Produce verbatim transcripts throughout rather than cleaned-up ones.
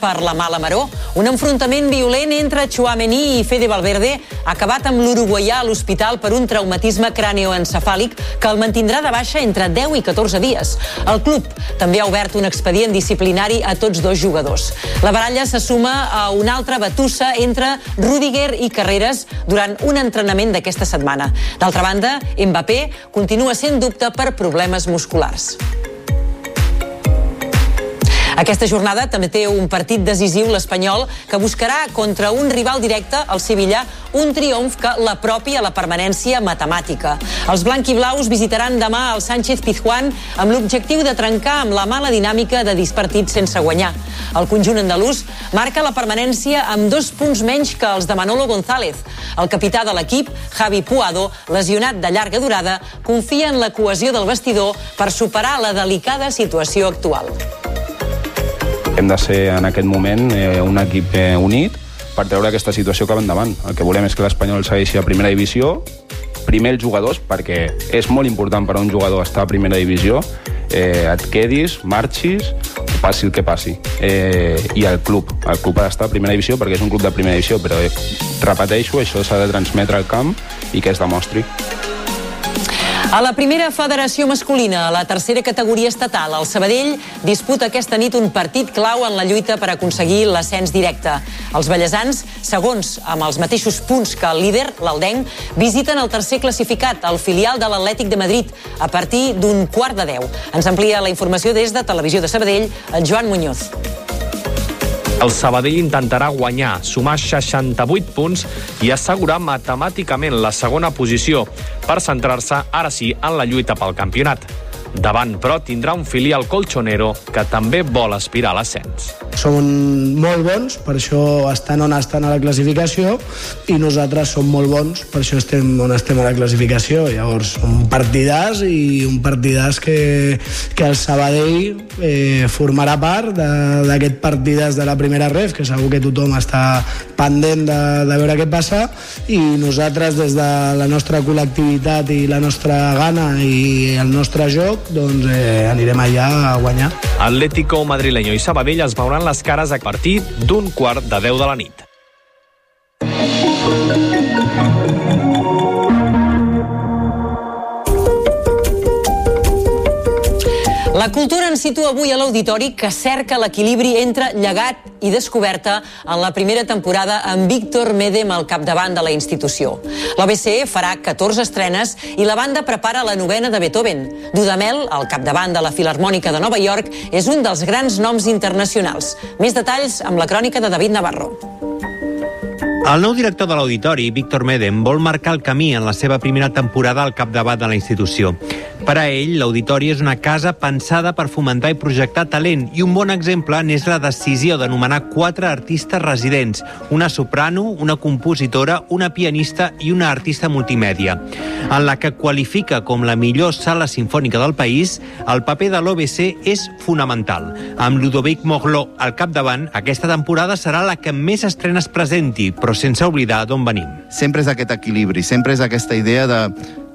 per la mala maror. Un enfrontament violent entre Tchouaméni i Fede Valverde ha acabat amb l'uruguaià a l'hospital per un traumatisme cranioencefàlic que el mantindrà de baixa entre deu i catorze dies. El club també ha obert un expedient disciplinari a tots dos jugadors. La baralla se suma a una altra batussa entre Rüdiger i Carreras durant un entrenament d'aquesta setmana. D'altra banda, Mbappé continua sent dubte per problemes musculars. Aquesta jornada també té un partit decisiu, l'Espanyol, que buscarà contra un rival directe, el Sevilla, un triomf que l'apropi a la permanència matemàtica. Els blanquiblaus visitaran demà el Sánchez Pizjuán amb l'objectiu de trencar amb la mala dinàmica de disc partits sense guanyar. El conjunt andalús marca la permanència amb dos punts menys que els de Manolo González. El capità de l'equip, Javi Puado, lesionat de llarga durada, confia en la cohesió del vestidor per superar la delicada situació actual. Hem de ser en aquest moment eh, un equip eh, unit per treure aquesta situació cap endavant. El que volem és que l'Espanyol segueixi a primera divisió, primer els jugadors, perquè és molt important per a un jugador estar a primera divisió, eh, et quedis, marxis, passi el que passi. Eh, I el club, el club ha d'estar a primera divisió perquè és un club de primera divisió, però eh, repeteixo, això s'ha de transmetre al camp i que es demostri. A la primera federació masculina, a la tercera categoria estatal, el Sabadell disputa aquesta nit un partit clau en la lluita per aconseguir l'ascens directe. Els bellesans, segons amb els mateixos punts que el líder, l'Aldenc, visiten el tercer classificat, el filial de l'Atlètic de Madrid, a partir d'un quart de deu. Ens amplia la informació des de Televisió de Sabadell, el Joan Muñoz. El Sabadell intentarà guanyar, sumar seixanta-vuit punts i assegurar matemàticament la segona posició per centrar-se, ara sí, en la lluita pel campionat. Davant, però, tindrà un filial colchonero que també vol aspirar a l'ascens. Són molt bons, per això estan on estan a la classificació, i nosaltres som molt bons, per això estem on estem a la classificació. Llavors, un partidàs i un partidàs que, que el Sabadell eh, formarà part d'aquest partidàs de la primera ref, que segur que tothom està pendent de, de veure què passa, i nosaltres, des de la nostra col·lectivitat i la nostra gana i el nostre joc, doncs eh, anirem allà a guanyar. Atlético madrileño i Sabadell es veuran les cares a partir d'un quart de deu de la nit. La cultura ens situa avui a l'auditori, que cerca l'equilibri entre llegat i descoberta en la primera temporada amb Víctor Médem al capdavant de la institució. L'O B C farà catorze estrenes i la banda prepara la novena de Beethoven. Dudamel, al capdavant de la Filharmònica de Nova York, és un dels grans noms internacionals. Més detalls amb la crònica de David Navarro. El nou director de l'Auditori, Víctor Médem, vol marcar el camí en la seva primera temporada al capdavant de la institució. Per a ell, l'Auditori és una casa pensada per fomentar i projectar talent, i un bon exemple n'és la decisió d'anomenar quatre artistes residents, una soprano, una compositora, una pianista i una artista multimèdia. En la que qualifica com la millor sala sinfònica del país, el paper de l'O B C és fonamental. Amb Ludovic Morlot al capdavant, aquesta temporada serà la que més estrenes presenti, però sense oblidar d'on venim. Sempre és aquest equilibri, sempre és aquesta idea de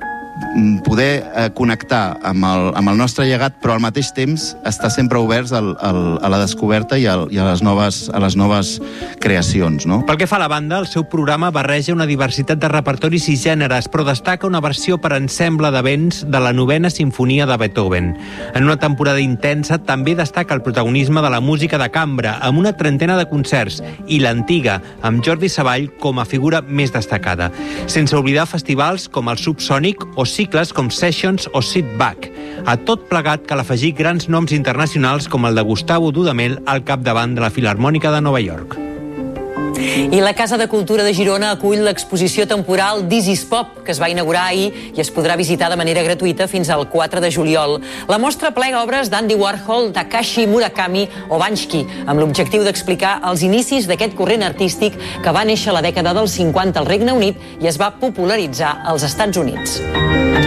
poder eh, connectar amb el, amb el nostre llegat, però al mateix temps estar sempre oberts al, al, a la descoberta i, al, i a, les noves, a les noves creacions, no? Pel que fa a la banda, el seu programa barreja una diversitat de repertoris i gèneres, però destaca una versió per ensemble de vents de la novena sinfonia de Beethoven. En una temporada intensa també destaca el protagonisme de la música de cambra, amb una trentena de concerts, i l'antiga, amb Jordi Savall com a figura més destacada. Sense oblidar festivals com el Subsònic o cicles com Sessions o Sit Back. A tot plegat cal afegir grans noms internacionals com el de Gustavo Dudamel al capdavant de la Filharmònica de Nova York. I la Casa de Cultura de Girona acull l'exposició temporal This is Pop, que es va inaugurar ahir i es podrà visitar de manera gratuïta fins al quatre de juliol. La mostra plega obres d'Andy Warhol, Takashi Murakami o Banksy, amb l'objectiu d'explicar els inicis d'aquest corrent artístic que va néixer a la dècada dels cinquanta al Regne Unit i es va popularitzar als Estats Units.